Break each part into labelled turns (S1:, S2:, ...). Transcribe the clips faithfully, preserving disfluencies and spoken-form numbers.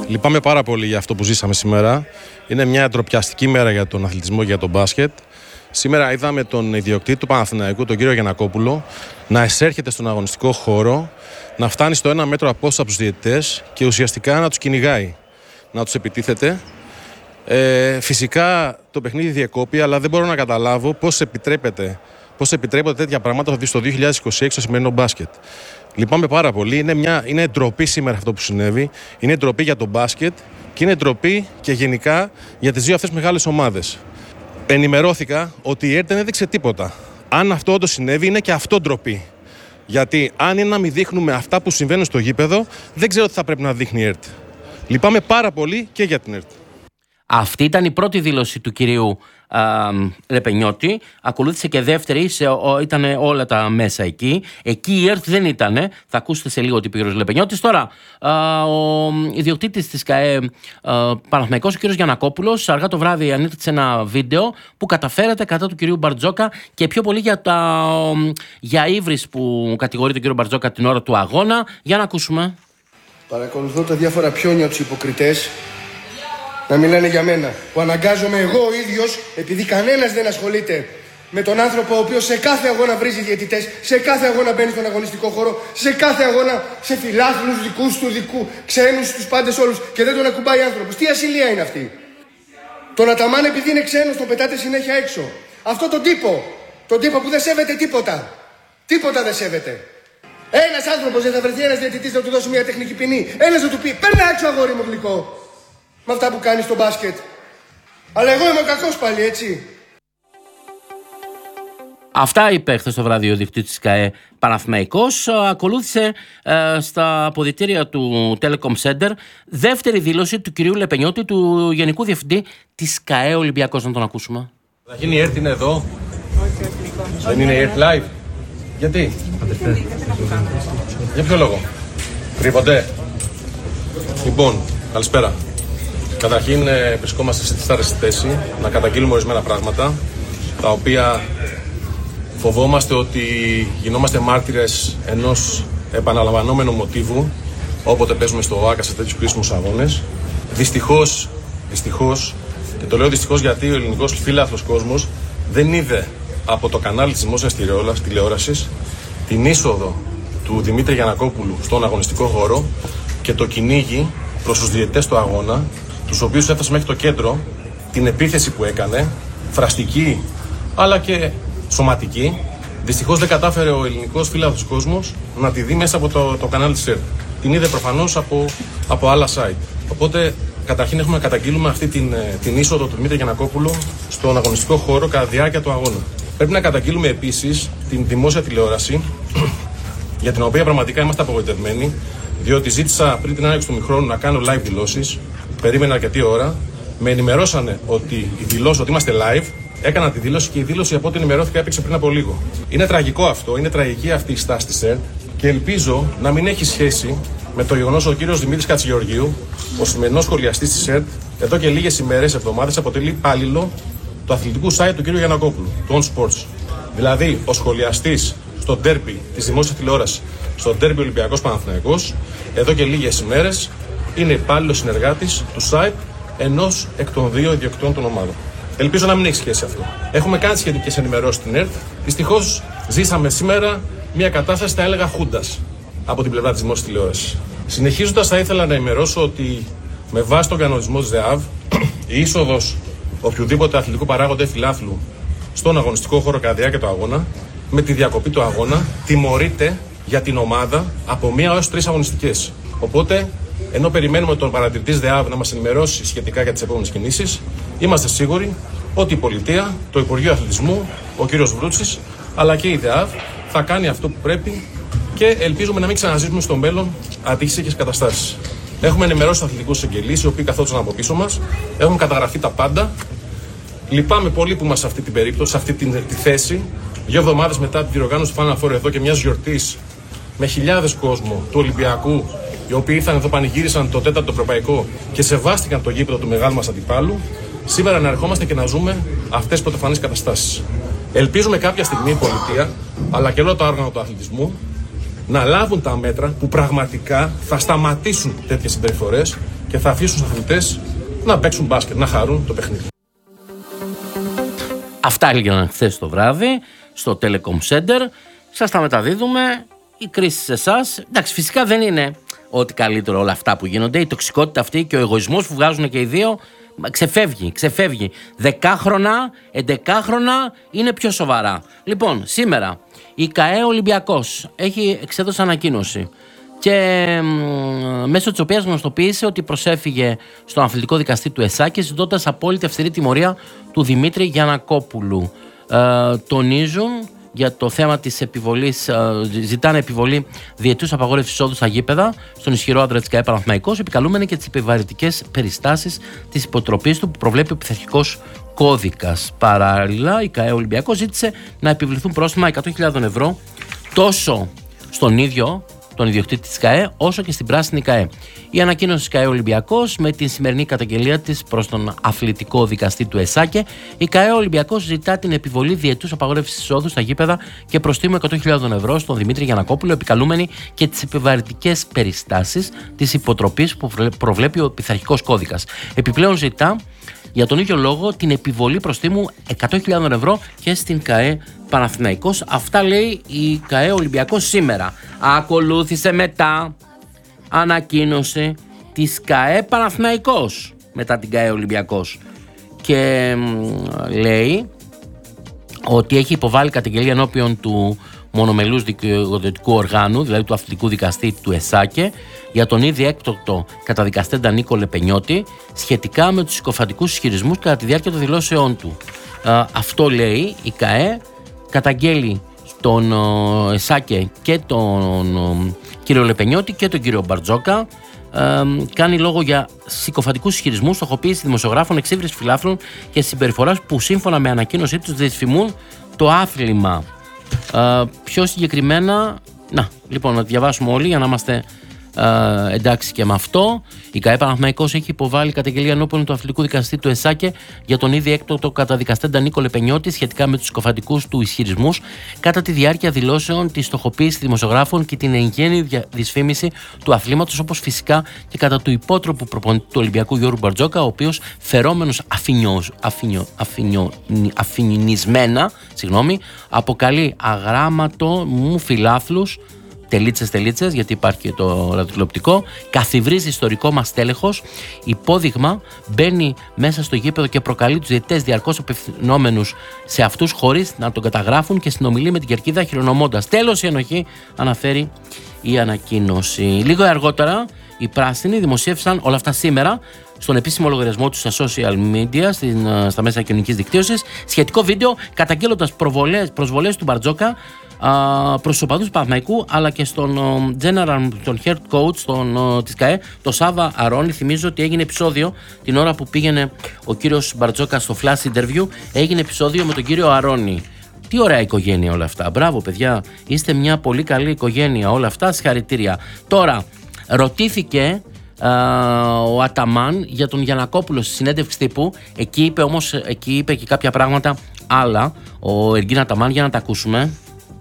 S1: Λυπάμαι πάρα πολύ για αυτό που ζήσαμε σήμερα. Είναι μια ντροπιαστική μέρα για τον αθλητισμό και για τον μπάσκετ. Σήμερα είδαμε τον ιδιοκτήτη του Παναθηναϊκού, τον κύριο Γιαννακόπουλο, να εισέρχεται στον αγωνιστικό χώρο, να φτάνει στο ένα μέτρο απόσταση από τους διαιτητές και ουσιαστικά να τους κυνηγάει, να τους επιτίθεται. Ε, φυσικά το παιχνίδι διεκόπη, αλλά δεν μπορώ να καταλάβω πώς επιτρέπεται, πώς επιτρέπονται τέτοια πράγματα στο δύο χιλιάδες είκοσι έξι στο σημερινό μπάσκετ. Λυπάμαι πάρα πολύ. Είναι, μια, είναι ντροπή σήμερα αυτό που συνέβη. Είναι ντροπή για τον μπάσκετ και είναι ντροπή και γενικά για τις δύο αυτές μεγάλες ομάδες. Ενημερώθηκα ότι η ΕΡΤ δεν έδειξε τίποτα. Αν αυτό όντως συνέβη, είναι και αυτό ντροπή. Γιατί αν είναι να μην δείχνουμε αυτά που συμβαίνουν στο γήπεδο, δεν ξέρω τι θα πρέπει να δείχνει η ΕΡΤ. Λυπάμαι πάρα πολύ και για την ΕΡΤ.
S2: Αυτή ήταν η πρώτη δήλωση του κυρίου α, Λεπενιώτη. Ακολούθησε και δεύτερη, σε, ο, ήταν όλα τα μέσα εκεί. Εκεί η ΕΡΤ δεν ήταν. Θα ακούσετε σε λίγο τι είπε ο κύριος Λεπενιώτης. Τώρα, α, ο ιδιοκτήτης της ΚΑΕ Παναθηναϊκός, ο κύριος Γιαννακόπουλος, αργά το βράδυ ανήρτησε ένα βίντεο που καταφέρεται κατά του κυρίου Μπαρτζόκα και πιο πολύ για, τα, για ύβρις που κατηγορεί τον κύριο Μπαρτζόκα την ώρα του αγώνα. Για να ακούσουμε.
S3: Παρακολουθώ τα διάφορα πιόνια τους υποκριτές να μιλάνε για μένα, που αναγκάζομαι εγώ ο ίδιος, επειδή κανένας δεν ασχολείται με τον άνθρωπο ο οποίος σε κάθε αγώνα βρίζει διαιτητές, σε κάθε αγώνα μπαίνει στον αγωνιστικό χώρο, σε κάθε αγώνα σε φιλάθλους δικούς του δικού, ξένους, τους πάντες όλους και δεν τον ακουμπάει άνθρωπος. Τι ασυλία είναι αυτή? Τον Αταμάν επειδή είναι ξένος τον πετάτε συνέχεια έξω. Αυτό τον τύπο, τον τύπο που δεν σέβεται τίποτα. Τίποτα δεν σέβεται. Ένας άνθρωπος δεν θα βρεθεί, ένας διαιτητής να του δώσει μια τεχνική ποινή. Ένας θα του πει: παίρνε έξω αγόρι μου γλυκό. Με αυτά που κάνει στο μπάσκετ. Αλλά εγώ είμαι ο κακός πάλι, έτσι.
S2: Αυτά είπε χθες το βράδυ ο διοκτήτης της ΚΑΕ Παναθηναϊκός. Ακολούθησε ε, στα αποδυτήρια του Telecom Center δεύτερη δήλωση του κυρίου Λεπενιώτη, του Γενικού Διευθυντή της ΚΑΕ Ολυμπιακός. Να τον ακούσουμε.
S1: Καταρχήν η ΕΡΤ είναι εδώ. Δεν είναι η ΕΡΤ live. Γιατί? Για ποιο λόγο? Κρύβονται. Λοιπόν, καλησπέρα. Καταρχήν βρισκόμαστε σε δυσάρεστη θέση να καταγγείλουμε ορισμένα πράγματα τα οποία φοβόμαστε ότι γινόμαστε μάρτυρες ενός επαναλαμβανόμενου μοτίβου όποτε παίζουμε στο ΟΑΚΑ σε τέτοιους κρίσιμους αγώνες. Δυστυχώς, δυστυχώς, και το λέω δυστυχώς γιατί ο ελληνικός φίλαθλος κόσμος δεν είδε από το κανάλι της δημόσιας τηλεόρασης την είσοδο του Δημήτρη Γιαννακόπουλου στον αγωνιστικό χώρο και το κυνήγι προς τους διαιτητές του αγώνα, τους οποίους έφτασε μέχρι το κέντρο, την επίθεση που έκανε, φραστική αλλά και σωματική. Δυστυχώς δεν κατάφερε ο ελληνικός φίλαθλος κόσμος να τη δει μέσα από το, το κανάλι της ΕΡΤ. Την είδε προφανώς από, από άλλα site. Οπότε καταρχήν έχουμε να καταγγείλουμε αυτή την, την είσοδο του Δημήτρη Γιαννακόπουλου στον αγωνιστικό χώρο κατά τη διάρκεια του αγώνα. Πρέπει να καταγγείλουμε επίσης την δημόσια τηλεόραση, για την οποία πραγματικά είμαστε απογοητευμένοι, διότι ζήτησα πριν την άνοιξη του μηχρόνου να κάνω live δηλώσεις. Περίμενα αρκετή ώρα. Με ενημερώσανε ότι η δηλώση, ότι είμαστε live. Έκανα τη δήλωση και η δήλωση από ό,τι ενημερώθηκα έπαιξε πριν από λίγο. Είναι τραγικό αυτό, είναι τραγική αυτή η στάση της ΕΡΤ και ελπίζω να μην έχει σχέση με το γεγονός ότι ο κύριος Δημήτρης Κατσιγεωργίου, ο σημερινός σχολιαστής της ΕΡΤ, εδώ και λίγες ημέρες, εβδομάδες, αποτελεί υπάλληλο του αθλητικού site του κύριου Γιαννακόπουλου, του On Sports. Δηλαδή, ο σχολιαστής στο ντέρμπι της δημόσιας τηλεόρασης, στο ντέρμπι Ολυμπιακός Παναθηναϊκός, εδώ και λίγες ημέρες είναι υπάλληλος συνεργάτης του site ενός εκ των δύο ιδιοκτητών των ομάδων. Ελπίζω να μην έχει σχέση αυτό. Έχουμε κάνει σχετικές ενημερώσεις στην ΕΡΤ. Δυστυχώς ζήσαμε σήμερα μια κατάσταση, θα έλεγα, χούντας από την πλευρά της δημόσιας τηλεόρασης. Συνεχίζοντας, θα ήθελα να ενημερώσω ότι με βάση τον κανονισμό της ΔΕΑΒ, η είσοδος οποιοδήποτε αθλητικού παράγοντα φιλάθλου στον αγωνιστικό χώρο κατά τη διάρκεια του αγώνα, με τη διακοπή του αγώνα, τιμωρείται για την ομάδα από μία έως τρεις αγωνιστικές. Οπότε, ενώ περιμένουμε τον παρατηρητή ΔΕΑΒ να μας ενημερώσει σχετικά για τις επόμενες κινήσεις, είμαστε σίγουροι ότι η πολιτεία, το Υπουργείο Αθλητισμού, ο κύριος Βρούτσης, αλλά και η ΔΕΑΒ θα κάνει αυτό που πρέπει και ελπίζουμε να μην ξαναζήσουμε στο μέλλον αντίστοιχες καταστάσεις. Έχουμε ενημερώσει τους αθλητικούς εγγελείς, οι οποίοι καθόντουσαν από πίσω μας, έχουν καταγραφεί τα πάντα. Λυπάμαι πολύ που είμαστε σε αυτή την περίπτωση, σε αυτή την, τη θέση, δύο εβδομάδες μετά την διοργάνωση του Final Four εδώ και μιας γιορτής με χιλιάδες κόσμο του Ολυμπιακού, οι οποίοι ήρθαν εδώ, πανηγύρισαν το τέταρτο ευρωπαϊκό και σεβάστηκαν το γήπεδο του μεγάλου μας αντιπάλου, σήμερα να ερχόμαστε και να ζούμε αυτές τις πρωτοφανείς καταστάσεις. Ελπίζουμε κάποια στιγμή η πολιτεία, αλλά και όλα τα όργανα του αθλητισμού, να λάβουν τα μέτρα που πραγματικά θα σταματήσουν τέτοιες συμπεριφορές και θα αφήσουν τους αθλητές να παίξουν μπάσκετ, να χαρούν το παιχνίδι.
S2: Αυτά έγιναν χθες το βράδυ στο Telecom Center. Σας τα μεταδίδουμε. Η κρίση σε εσάς. Εντάξει, φυσικά δεν είναι ό,τι καλύτερο όλα αυτά που γίνονται. Η τοξικότητα αυτή και ο εγωισμός που βγάζουν και οι δύο ξεφεύγει, ξεφεύγει. Δεκάχρονα, εντεκάχρονα είναι πιο σοβαρά. Λοιπόν, σήμερα η ΚΑΕ Ολυμπιακός έχει εξέδωσε ανακοίνωση και μ, μέσω της οποίας γνωστοποίησε ότι προσέφυγε στον αθλητικό δικαστή του ΕΣΑΚΕ ζητώντας απόλυτη αυστηρή τιμωρία του Δημήτρη Γιαννακόπουλου. Ε, τονίζουν για το θέμα της επιβολής, ζητάνε επιβολή διετούς απαγόρευσης εισόδου στα γήπεδα στον ισχυρό άντρα της ΚΑΕ Παναθηναϊκός, επικαλούμενοι και τις επιβαρυντικές περιστάσεις της υποτροπής του που προβλέπει ο πειθαρχικός κώδικας. Παράλληλα, η ΚΑΕ Ολυμπιακός ζήτησε να επιβληθούν πρόστιμα εκατό χιλιάδες ευρώ τόσο στον ίδιο τον ιδιοκτήτη της ΚΑΕ, όσο και στην πράσινη ΚΑΕ. Η ανακοίνωση της ΚΑΕ Ολυμπιακός με την σημερινή καταγγελία της προς τον αθλητικό δικαστή του ΕΣΑΚΕ, η ΚΑΕ Ολυμπιακός ζητά την επιβολή διετούς απαγόρευσης εισόδου στα γήπεδα και προστίμου εκατό χιλιάδες ευρώ στον Δημήτρη Γιαννακόπουλο, επικαλούμενοι και τις επιβαρυντικές περιστάσεις της υποτροπής που προβλέπει ο πειθαρχικός κώδικας. Επιπλέον ζητά για τον ίδιο λόγο την επιβολή προστίμου εκατό χιλιάδες ευρώ και στην ΚΑΕ Παναθηναϊκός. Αυτά λέει η ΚΑΕ Ολυμπιακός σήμερα. Ακολούθησε μετά ανακοίνωση της ΚΑΕ Παναθηναϊκός μετά την ΚΑΕ Ολυμπιακός και μ, λέει ότι έχει υποβάλει καταγγελία ενώπιον του μονομελούς δικαιοδοτικού οργάνου, δηλαδή του αθλητικού δικαστή του ΕΣΑΚΕ, για τον ήδη έκτοκτο καταδικαστέντα Νίκο Λεπενιώτη σχετικά με τους συκοφαντικούς ισχυρισμούς κατά τη διάρκεια των δηλώσεών του. Ε, αυτό λέει η ΚΑΕ, καταγγέλει τον ε, ΕΣΑΚΕ και τον ε, κύριο Λεπενιώτη και τον κύριο Μπαρτζόκα. Ε, κάνει λόγο για συκοφαντικούς ισχυρισμούς, στοχοποίηση δημοσιογράφων, εξύβριση φιλάθλων και συμπεριφοράς που σύμφωνα με ανακοίνωσή τους δυσφημούν το άθλημα. Uh, πιο συγκεκριμένα, να, λοιπόν, να διαβάσουμε όλοι για να είμαστε uh, εντάξει και με αυτό. Η ΚΑΕ Παναθηναϊκός έχει υποβάλει καταγγελία ενώπιον του αθλητικού δικαστή του ΕΣΑΚΕ για τον ήδη έκτοκτο καταδικαστέντα Νίκο Λεπενιώτη σχετικά με τους συκοφαντικούς του ισχυρισμούς κατά τη διάρκεια δηλώσεων, τη στοχοποίηση δημοσιογράφων και την εγγένεια δυσφήμιση του αθλήματος, όπως φυσικά και κατά του υπότροπου προπονητή του Ολυμπιακού Γιώργου Μπαρτζόκα, ο οποίος φερόμενος αφινισμένα συγγνώμη, αποκαλεί αγράμματο μου φιλάθλους, τελίτσες τελίτσες, γιατί υπάρχει και το ραδιοτηλεοπτικό, καθιβρίζει ιστορικό μας τέλεχος, υπόδειγμα, μπαίνει μέσα στο γήπεδο και προκαλεί τους διαιτητές διαρκώς απευθυνόμενους σε αυτούς χωρίς να τον καταγράφουν και συνομιλεί με την κερκίδα χειρονομώντας. Τέλος η ενοχή, αναφέρει η ανακοίνωση. Λίγο αργότερα οι πράσινοι δημοσίευσαν όλα αυτά σήμερα στον επίσημο λογαριασμό του στα social media, στην, στα μέσα κοινωνικής δικτύωσης, σχετικό βίντεο καταγγέλλοντας προσβολές του Μπαρτζόκα προς τους οπαδούς του Παναθηναϊκού αλλά και στον general, τον head coach τον, της ΚΑΕ, τον Σάβα Αρώνη. Θυμίζω ότι έγινε επεισόδιο την ώρα που πήγαινε ο κύριος Μπαρτζόκα στο flash interview, έγινε επεισόδιο με τον κύριο Αρώνη. Τι ωραία οικογένεια όλα αυτά. Μπράβο παιδιά, είστε μια πολύ καλή οικογένεια όλα αυτά, συγχαρητήρια. Τώρα, ρωτήθηκε α, ο Αταμάν για τον Γιαννακόπουλο στη συνέντευξη τύπου, εκεί είπε όμως, εκεί είπε και κάποια πράγματα άλλα ο Εργίν Αταμάν, για να τα ακούσουμε.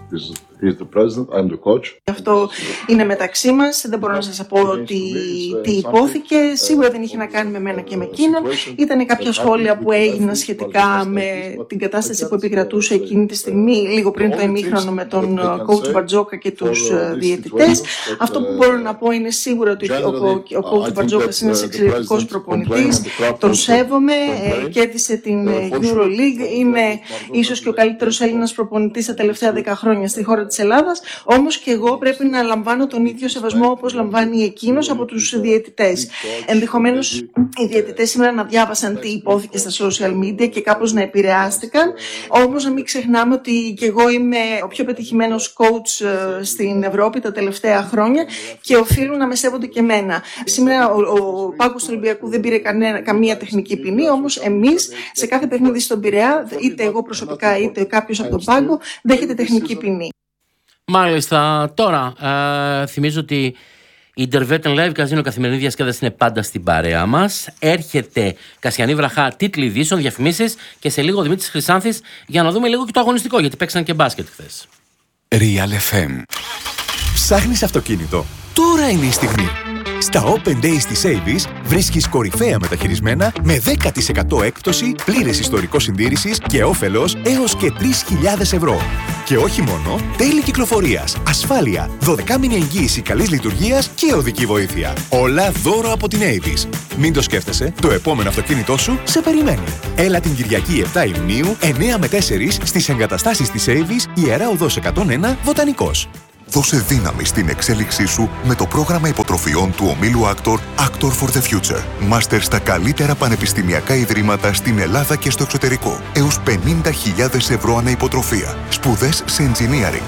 S4: He's the president, I'm the coach.
S5: Αυτό είναι μεταξύ μας, δεν μπορώ να σας πω ότι τι υπόθηκε, σίγουρα δεν είχε να κάνει με μένα και με εκείνον. Ήταν κάποια σχόλια που έγιναν σχετικά με την κατάσταση που επικρατούσε εκείνη τη στιγμή, λίγο πριν το ημίχρονο με τον coach Μπαρτζόκα και τους διαιτητές. Αυτό που μπορώ να πω είναι σίγουρα ότι ο coach Μπαρτζόκας είναι ένας εξαιρετικός προπονητής, τον σέβομαι, κέρδισε την EuroLeague, είναι ίσως και ο καλύτερος Έλληνας προπονητής τα τελευταία δέκα χρόνια στη χώρα της Ελλάδας, όμως και εγώ πρέπει να λαμβάνω τον ίδιο σεβασμό όπως λαμβάνει εκείνος από τους διαιτητές. Ενδεχομένως οι διαιτητές σήμερα να διάβασαν τι υπόθηκε στα social media και κάπως να επηρεάστηκαν, όμως να μην ξεχνάμε ότι και εγώ είμαι ο πιο πετυχημένος coach στην Ευρώπη τα τελευταία χρόνια και οφείλουν να με σέβονται και εμένα. Σήμερα ο, ο πάγκος του Ολυμπιακού δεν πήρε κανένα, καμία τεχνική ποινή, όμως εμείς σε κάθε παιχνίδι στον Πειραιά, είτε εγώ προσωπικά είτε κάποιος από τον πάγκο, δέχεται τεχνική ποινή.
S2: Μάλιστα, τώρα ε, θυμίζω ότι η Intervetten Live Casino καθημερινή διασκέδαση είναι πάντα στην παρέα μας. Έρχεται Κασιανή Βραχά, τίτλοι ειδήσεων, διαφημίσεις και σε λίγο Δημήτρης Χρυσάνθης για να δούμε λίγο και το αγωνιστικό, γιατί παίξαν και μπάσκετ χθες.
S6: Real εφ εμ. Ψάχνεις αυτοκίνητο? Τώρα είναι η στιγμή. Στα Open Days της Avis βρίσκεις κορυφαία μεταχειρισμένα με δέκα τοις εκατό έκπτωση, πλήρες ιστορικό συντήρησης και όφελος έως και τρεις χιλιάδες ευρώ. Και όχι μόνο, τέλη κυκλοφορίας, ασφάλεια, δωδεκάμηνη εγγύηση καλής λειτουργίας και οδική βοήθεια. Όλα δώρο από την Avis. Μην το σκέφτεσαι, το επόμενο αυτοκίνητό σου σε περιμένει. Έλα την Κυριακή επτά Ιουνίου, εννιά με τέσσερα στις εγκαταστάσεις της Avis, Ιερά Οδός εκατόν ένα, Βοτανικός.
S7: Δώσε δύναμη στην εξέλιξή σου με το πρόγραμμα υποτροφιών του ομίλου Actor Actor for the Future. Μάστερ στα καλύτερα πανεπιστημιακά ιδρύματα στην Ελλάδα και στο εξωτερικό. Έως πενήντα χιλιάδες ευρώ ανά υποτροφία. Σπουδές σε engineering,